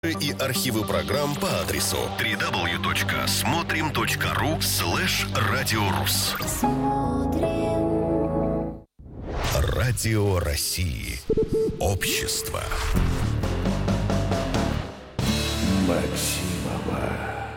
и архивы программ по адресу www.смотрим.ру/радиорус. Радио России. Общество. Максимова.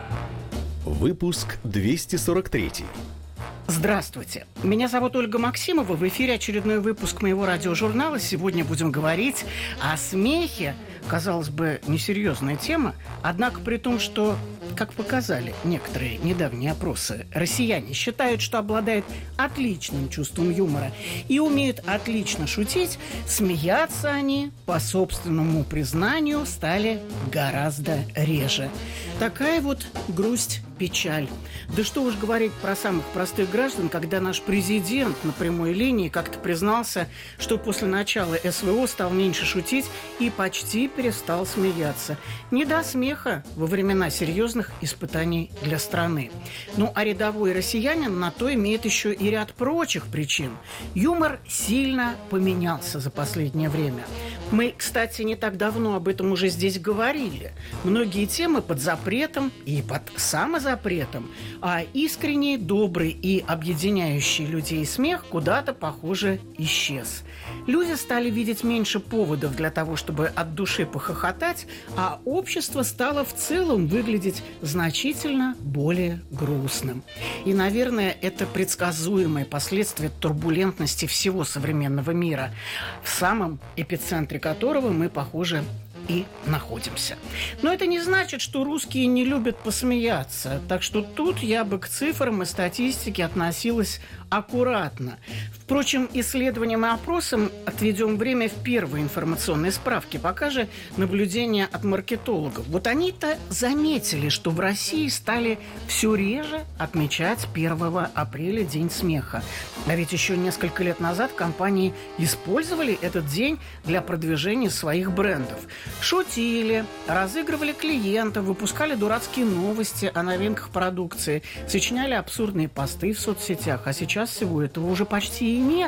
Выпуск 243. Здравствуйте. Меня зовут Ольга Максимова. В эфире очередной выпуск моего радиожурнала. Сегодня будем говорить о смехе. Казалось бы, несерьезная тема, однако при том, что, как показали некоторые недавние опросы, россияне считают, что обладают отличным чувством юмора и умеют отлично шутить, смеяться они, по собственному признанию, стали гораздо реже. Такая вот грусть, печаль. Да что уж говорить про самых простых граждан, когда наш президент на прямой линии как-то признался, что после начала СВО стал меньше шутить и почти перестал смеяться. Не до смеха во времена серьезных испытаний для страны. Ну, а рядовой россиянин на то имеет еще и ряд прочих причин. Юмор сильно поменялся за последнее время. Мы, кстати, не так давно об этом уже здесь говорили. Многие темы под запретом и под самозапретом, а искренний, добрый и объединяющий людей смех куда-то, похоже, исчез. Люди стали видеть меньше поводов для того, чтобы от души похохотать, а общество стало в целом выглядеть значительно более грустным. И, наверное, это предсказуемое последствие турбулентности всего современного мира, в самом эпицентре которого мы, похоже, и находимся. Но это не значит, что русские не любят посмеяться. Так что тут я бы к цифрам и статистике относилась аккуратно. Впрочем, исследованиям и опросам отведем время в первой информационной справке. Пока же наблюдения от маркетологов. Вот они-то заметили, что в России стали все реже отмечать 1 апреля День смеха. А ведь еще несколько лет назад компании использовали этот день для продвижения своих брендов. Шутили, разыгрывали клиентов, выпускали дурацкие новости о новинках продукции, сочиняли абсурдные посты в соцсетях, а сейчас всего этого уже почти и нет.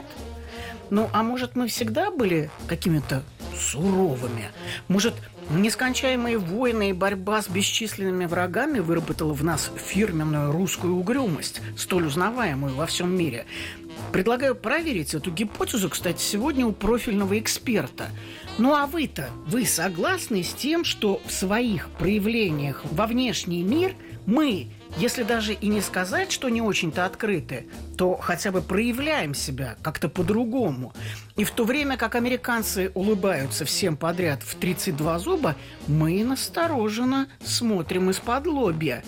Ну, а может, мы всегда были какими-то суровыми? Может, нескончаемые войны и борьба с бесчисленными врагами выработала в нас фирменную русскую угрюмость, столь узнаваемую во всем мире? Предлагаю проверить эту гипотезу, кстати, сегодня у профильного эксперта. Ну а вы согласны с тем, что в своих проявлениях во внешний мир мы, если даже и не сказать, что не очень-то открыты, то хотя бы проявляем себя как-то по-другому? И в то время как американцы улыбаются всем подряд в 32 зуба, мы настороженно смотрим из-под лобья.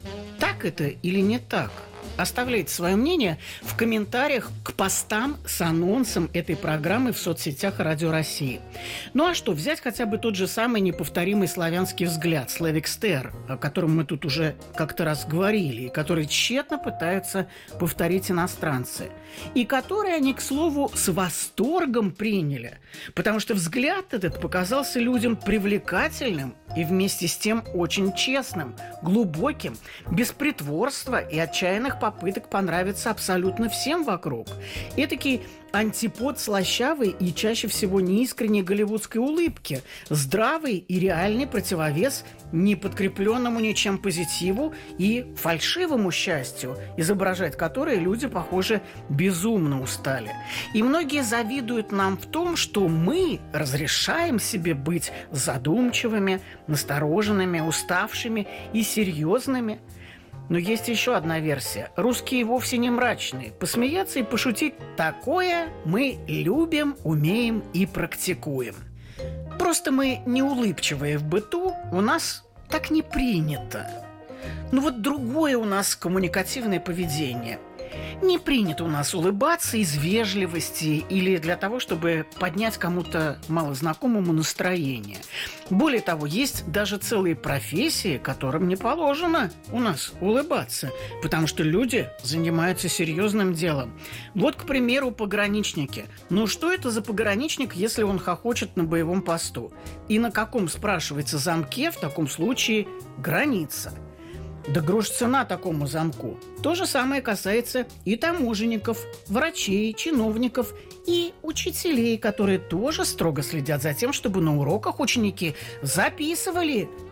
Так это или не так? Оставляйте свое мнение в комментариях к постам с анонсом этой программы в соцсетях Радио России. Ну а что, взять хотя бы тот же самый неповторимый славянский взгляд, Slavic Stare, о котором мы тут уже как-то раз говорили, и который тщетно пытаются повторить иностранцы. И который они, к слову, с восторгом приняли, потому что взгляд этот показался людям привлекательным и вместе с тем очень честным, глубоким, без притворства и отчаянных попыток понравиться абсолютно всем вокруг. Этакий антипод слащавой и чаще всего неискренней голливудской улыбки, здравый и реальный противовес неподкрепленному ничем позитиву и фальшивому счастью, изображать которое люди, похоже, безумно устали. И многие завидуют нам в том, что мы разрешаем себе быть задумчивыми, настороженными, уставшими и серьезными. Но есть еще одна версия. Русские вовсе не мрачные. Посмеяться и пошутить – такое мы любим, умеем и практикуем. Просто мы не улыбчивые в быту, у нас так не принято. Ну вот другое у нас коммуникативное поведение. Не принято у нас улыбаться из вежливости или для того, чтобы поднять кому-то малознакомому настроение. Более того, есть даже целые профессии, которым не положено у нас улыбаться, потому что люди занимаются серьезным делом. Вот, к примеру, пограничники. Ну что это за пограничник, если он хохочет на боевом посту? И на каком, спрашивается, замке в таком случае граница? Да грош цена такому замку. То же самое касается и таможенников, врачей, чиновников и учителей, которые тоже строго следят за тем, чтобы на уроках ученики записывали